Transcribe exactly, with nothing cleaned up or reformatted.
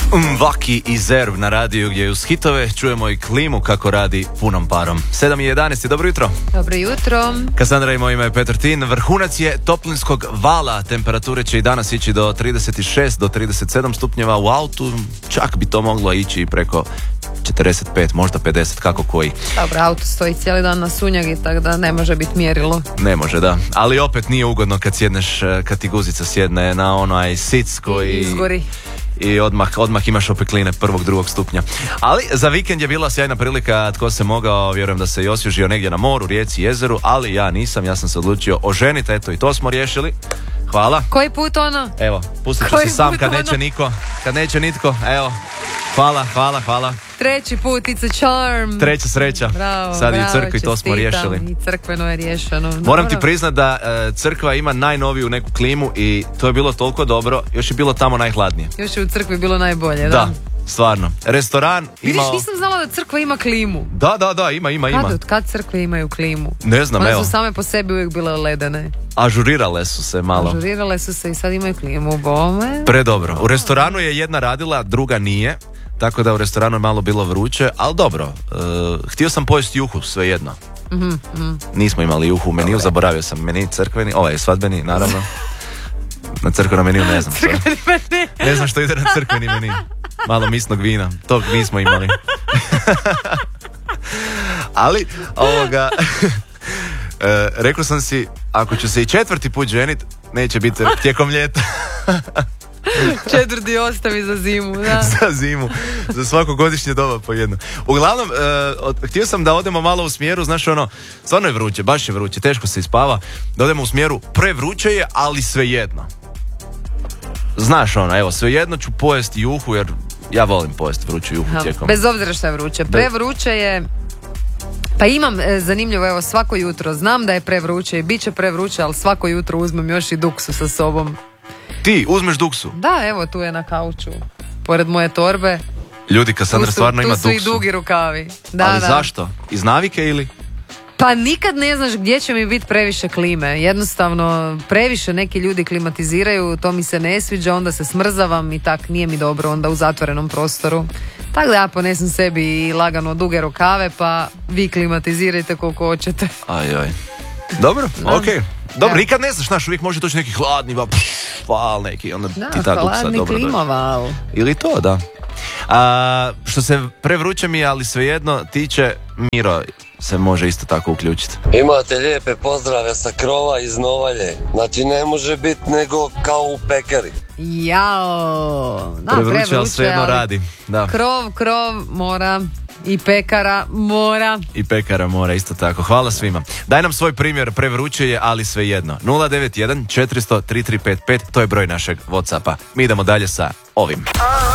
Vaki i Zerv na radiju gdje uz hitove čujemo i klimu kako radi punom parom. sedam i jedanaest, dobro jutro. Dobro jutro. Kassandra i moje ime je Petar Tin. Vrhunac je toplinskog vala. Temperature će i danas ići do trideset šest do trideset sedam stupnjeva u autu. Čak bi to moglo ići i preko četrdeset pet, možda pedeset, kako koji. Dobro, auto stoji cijeli dan na sunjagi, tako da ne može biti mjerilo. Ne može, da. Ali opet nije ugodno kad sjedneš, kad ti guzica sjedne na onaj sic koji... I izgori. I odmah, odmah imaš opekline prvog, drugog stupnja. Ali za vikend je bila sjajna prilika, tko se mogao, vjerujem da se i osvježio negdje na moru, rijeci, jezeru, ali ja nisam, ja sam se odlučio oženiti, eto i to smo riješili. Hvala. Koji put ono? Evo, pustit ću se sam kad neće niko, kad neće nitko, evo. Hvala, hvala, hvala. Treći put, it's a charm. Treća sreća. Bravo, sad bravo, i u crkvi to smo riješili. I crkveno je riješeno. Moram dobro. ti priznat da e, crkva ima najnoviju neku klimu i to je bilo toliko dobro, još je bilo tamo najhladnije. Još je u crkvi bilo najbolje, da? Da, stvarno. Restoran Vidiš, ima... nisam znala da crkva ima klimu. Da, da, da, ima, ima, ima. Kad, od kad crkve imaju klimu? Ne znam, One evo. su same po sebi uvijek bile ledene. Ažurirale su se malo. Ažurirale su se i sad imaju klimu, bome. Predobro. U restoranu je jedna radila, druga nije. Tako da u restoranu je malo bilo vruće, ali dobro. Uh, htio sam pojesti juhu, svejedno. Mm-hmm, mm. Nismo imali juhu u meniju, zaboravio sam meni crkveni, ovaj svadbeni, naravno. Na crkvenom meniju ne znam što. Ne znam što ide na crkveni meniju. Malo misnog vina, tog nismo imali. Ali, ovoga... E, rekao sam si, ako ću se i četvrti put ženit, neće biti tijekom ljeta. Četvrti ostavi za zimu, da. Za zimu, za svako godišnje doba po jedno. Uglavnom, e, od, htio sam da odemo malo u smjeru, znaš ono, stvarno je vruće, baš je vruće, teško se ispava, da odemo u smjeru, prevruće je, ali svejedno. Znaš ono, evo, svejedno ću pojesti juhu, jer ja volim pojesti vruću juhu tijekom. Bez obzira što je vruće, prevruće je... Pa imam e, zanimljivo, evo, svako jutro, znam da je prevruće i bit će prevruće, ali svako jutro uzmem još i duksu sa sobom. Ti uzmeš duksu? Da, evo, tu je na kauču, pored moje torbe. Ljudi, Kassandra stvarno ima duksu. Tu su i dugi rukavi. Da, ali da. Zašto? Iz navike ili? Pa nikad ne znaš gdje će mi biti previše klime. Jednostavno, previše neki ljudi klimatiziraju, to mi se ne sviđa, onda se smrzavam i tak nije mi dobro onda u zatvorenom prostoru. Tako da ja ponesem sebi lagano duge rukave, pa vi klimatizirajte koliko hoćete. Aj, aj. Dobro, da. ok. Dobro, da. Nikad ne znaš, znaš, uvijek može doći neki hladni va, pš, val neki, onda da, ti ta duksa hladni dobro klimoval. dođe. Ili to, da. A, što se prevruće mi, ali svejedno tiče, Miro se može isto tako uključiti. Imate lijepe pozdrave sa krova iz Novalje. Znači ne može biti nego kao u pekari. Jao. Da, prevruće, prevruće, ali svejedno ali radi. Da. Krov, krov, mora. I pekara mora. I pekara mora, isto tako. Hvala svima. Daj nam svoj primjer, prevruće je, ali svejedno. nula devet jedan četiri nula nula tri tri pet pet, to je broj našeg WhatsAppa. Mi idemo dalje sa ovim.